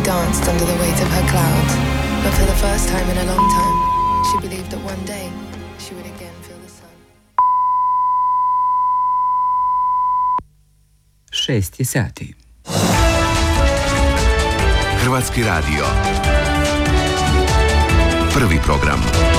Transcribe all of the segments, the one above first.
danced under the weight of her cloud. But for the first time in a long time, she believed that one day she would again feel the sun. 6 je sati. Hrvatski radio. Prvi program.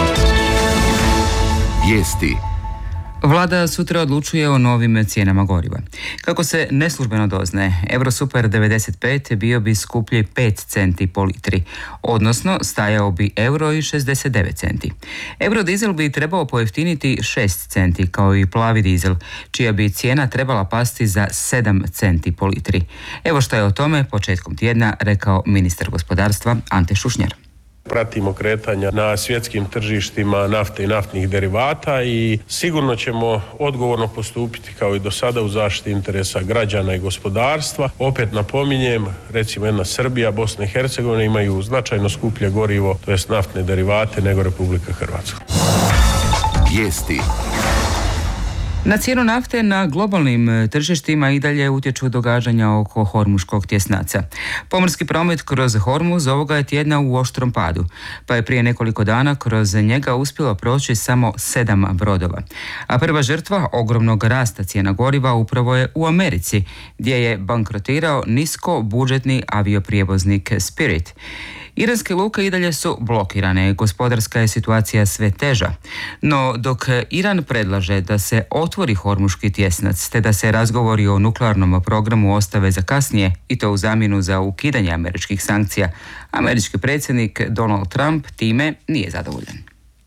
Vijesti. Vlada sutra odlučuje o novim cijenama goriva. Kako se neslužbeno doznaje, Eurosuper 95 bio bi skuplji 5 centi po litri, odnosno stajao bi euro i 69 centi. Eurodizel bi trebao pojeftiniti 6 centi, kao i plavi dizel, čija bi cijena trebala pasti za 7 centi po litri. Evo što je o tome početkom tjedna rekao ministar gospodarstva Ante Šušnjar. Pratimo kretanja na svjetskim tržištima nafte i naftnih derivata i sigurno ćemo odgovorno postupiti kao i do sada u zaštiti interesa građana i gospodarstva. Opet napominjem, recimo jedna Srbija, Bosna i Hercegovina imaju značajno skuplje gorivo, to jest naftne derivate, nego Republika Hrvatska. Vijesti. Na cijenu nafte na globalnim tržištima i dalje utječu događanja oko Hormuškog tjesnaca. Pomorski promet kroz Hormuz ovoga je tjedna u oštrom padu, pa je prije nekoliko dana kroz njega uspjelo proći samo 7 brodova. A prva žrtva ogromnog rasta cijena goriva upravo je u Americi, gdje je bankrotirao nisko budžetni avioprijevoznik Spirit. Iranske luke i dalje su blokirane, gospodarska je situacija sve teža. No dok Iran predlaže da se otvori Hormuški tjesnac te da se razgovori o nuklearnom programu ostave za kasnije i to u zamjenu za ukidanje američkih sankcija, američki predsjednik Donald Trump time nije zadovoljan.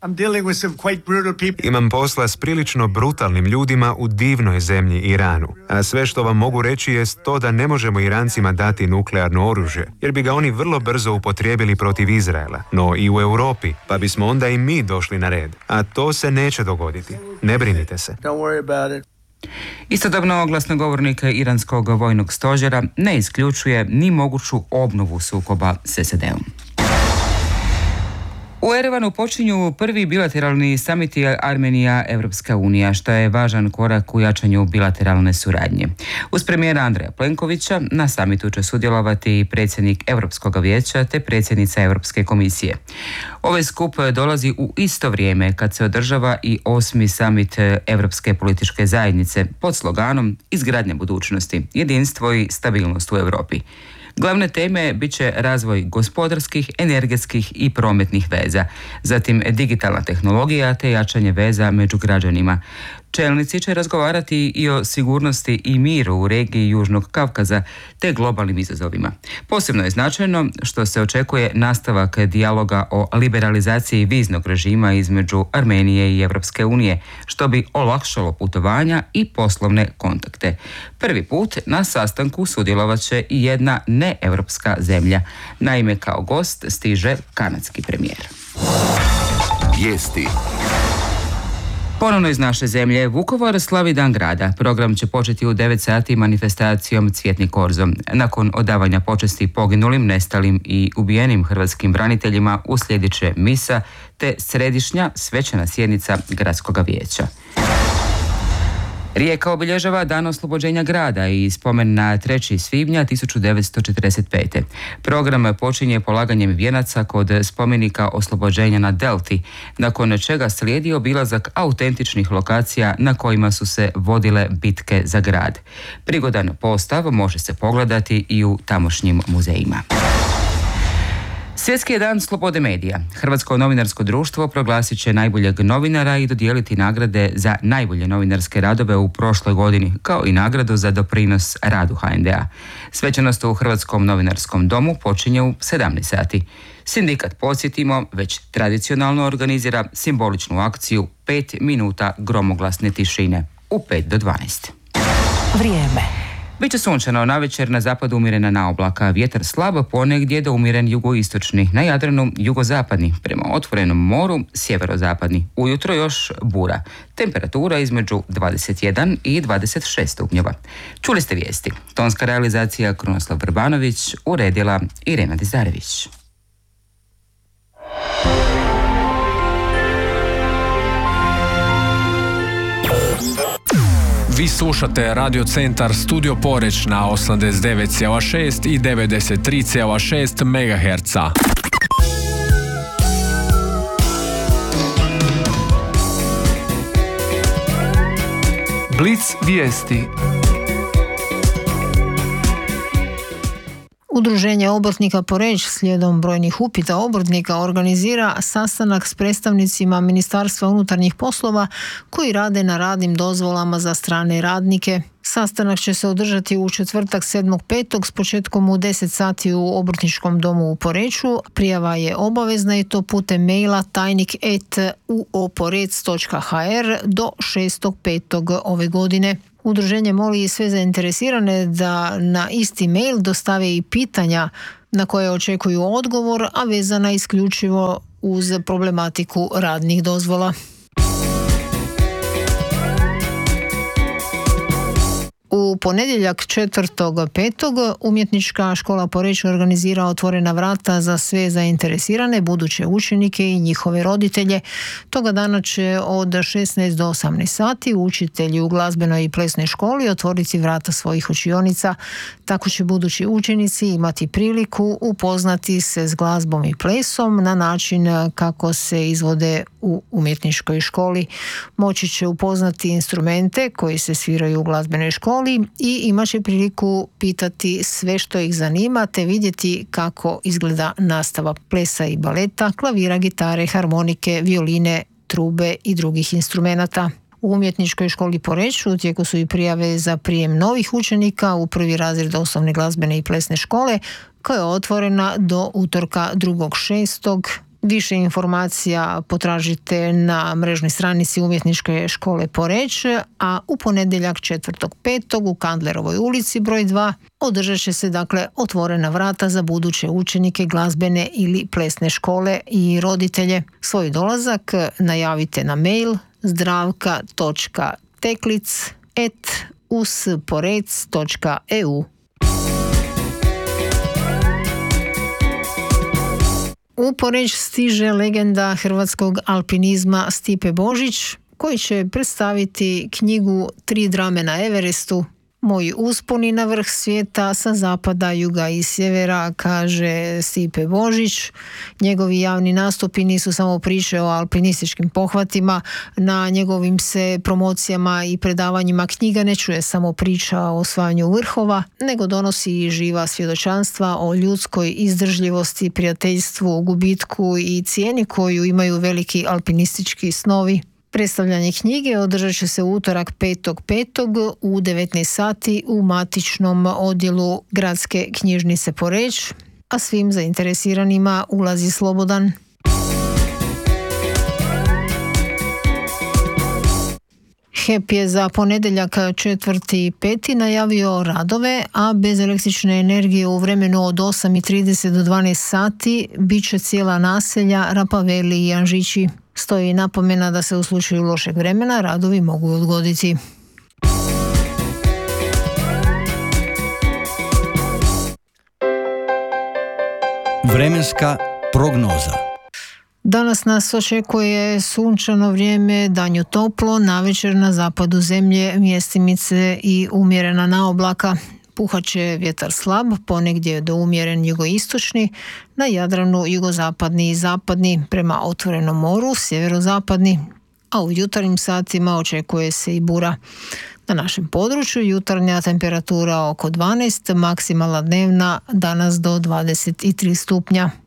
Imam posla s prilično brutalnim ljudima u divnoj zemlji Iranu. A sve što vam mogu reći jest to da ne možemo Irancima dati nuklearno oružje, jer bi ga oni vrlo brzo upotrijebili protiv Izraela, no i u Europi, pa bismo onda i mi došli na red. A to se neće dogoditi. Ne brinite se. Istodobno glasnogovornik iranskog vojnog stožera ne isključuje ni moguću obnovu sukoba s SAD-om. U Erevanu počinju prvi bilateralni samiti Armenija-Evropska unija, što je važan korak u jačanju bilateralne suradnje. Uz premijera Andreja Plenkovića na samitu će sudjelovati predsjednik Europskog vijeća te predsjednica Europske komisije. Ovaj skup dolazi u isto vrijeme kad se održava i 8. samit Europske političke zajednice pod sloganom Izgradnja budućnosti, jedinstvo i stabilnost u Europi. Glavne teme bit će razvoj gospodarskih, energetskih i prometnih veza, zatim digitalna tehnologija te jačanje veza među građanima. Čelnici će razgovarati i o sigurnosti i miru u regiji Južnog Kavkaza te globalnim izazovima. Posebno je značajno što se očekuje nastavak dijaloga o liberalizaciji viznog režima između Armenije i Evropske unije, što bi olakšalo putovanja i poslovne kontakte. Prvi put na sastanku sudjelovat će i jedna neevropska zemlja. Naime, kao gost stiže kanadski premijer. Vijesti. Ponovno iz naše zemlje, Vukovar slavi Dan grada. Program će početi u 9 sati manifestacijom Cvjetni korzo. Nakon odavanja počesti poginulim, nestalim i ubijenim hrvatskim braniteljima uslijedit će misa te središnja svečana sjednica gradskog vijeća. Rijeka obilježava Dan oslobođenja grada i spomen na 3. svibnja 1945. Program počinje polaganjem vijenaca kod spomenika oslobođenja na Delti, nakon čega slijedi obilazak autentičnih lokacija na kojima su se vodile bitke za grad. Prigodan postav može se pogledati i u tamošnjim muzejima. Svjetski je dan slobode medija. Hrvatsko novinarsko društvo proglasit će najboljeg novinara i dodijeliti nagrade za najbolje novinarske radove u prošloj godini, kao i nagradu za doprinos radu HND-a. Svečanost u Hrvatskom novinarskom domu počinje u 17 sati. Sindikat, podsjetimo, već tradicionalno organizira simboličnu akciju 5 minuta gromoglasne tišine u 5 do 12. Vrijeme. Biće sunčano, navečer na zapadu umjerena naoblaka, vjetar slab, ponegdje do umjeren jugoistočni, na Jadranu jugozapadni, prema otvorenom moru sjeverozapadni. Ujutro još bura. Temperatura između 21 i 26 stupnjeva. Čuli ste vijesti. Tonska realizacija Krunoslav Vrbanović, uredila Irena Dizarević. Vi slušate Radio Centar Studio Poreč na 89,6 i 93,6 MHz. Blic vijesti. Udruženje obrtnika Poreč slijedom brojnih upita obrtnika organizira sastanak s predstavnicima Ministarstva unutarnjih poslova koji rade na radnim dozvolama za strane radnike. Sastanak će se održati u četvrtak 7.5. s početkom u 10 sati u Obrtničkom domu u Poreču. Prijava je obavezna i to putem maila tajnik@uoporec.hr do 6.5. ove godine. Udruženje moli sve zainteresirane da na isti mail dostave i pitanja na koje očekuju odgovor, a vezana isključivo uz problematiku radnih dozvola. U ponedjeljak 4.5. Umjetnička škola Poreč organizira otvorena vrata za sve zainteresirane buduće učenike i njihove roditelje. Toga dana će od 16 do 18 sati učitelji u glazbenoj i plesnoj školi otvoriti vrata svojih učionica. Tako će budući učenici imati priliku upoznati se s glazbom i plesom na način kako se izvode u umjetničkoj školi. Moći će upoznati instrumente koji se sviraju u glazbenoj školi i imat će priliku pitati sve što ih zanima te vidjeti kako izgleda nastava plesa i baleta, klavira, gitare, harmonike, violine, trube i drugih instrumenata. U Umjetničkoj školi Poreč u tijeku su i prijave za prijem novih učenika u prvi razred osnovne glazbene i plesne škole koja je otvorena do utorka 2.6. Više informacija potražite na mrežnoj stranici Umjetničke škole Poreč, a u ponedjeljak 4.5. u Kandlerovoj ulici broj 2 održat će se otvorena vrata za buduće učenike glazbene ili plesne škole i roditelje. Svoj dolazak najavite na mail zdravka.teklic@usporec.eu. U Poreč stiže legenda hrvatskog alpinizma Stipe Božić, koji će predstaviti knjigu 3 drame na Everestu. Moji usponi na vrh svijeta sa zapada, juga i sjevera, kaže Stipe Božić. Njegovi javni nastupi nisu samo priče o alpinističkim pohvatima, na njegovim se promocijama i predavanjima knjiga ne čuje samo priča o osvajanju vrhova, nego donosi i živa svjedočanstva o ljudskoj izdržljivosti, prijateljstvu, gubitku i cijeni koju imaju veliki alpinistički snovi. Predstavljanje knjige održat će se u utorak 5.5. u 19 sati u matičnom odjelu Gradske knjižnice Poreč, a svim zainteresiranima ulaz je slobodan. HEP je za ponedjeljak 4.5. najavio radove, a bez električne energije u vremenu od 8.30 do 12 sati bit će cijela naselja Rapaveli i Anžići. Stoji napomena da se u slučaju lošeg vremena radovi mogu odgoditi. Vremenska prognoza. Danas nas očekuje sunčano vrijeme, danju toplo, navečer na zapadu zemlje mjestimice i umjerena naoblaka. Puhat će vjetar slab, ponegdje do umjeren jugoistočni, na Jadranu jugozapadni i zapadni, prema otvorenom moru sjeverozapadni, a u jutarnjim satima očekuje se i bura. Na našem području jutarnja temperatura oko 12, maksimalna dnevna danas do 23 stupnja.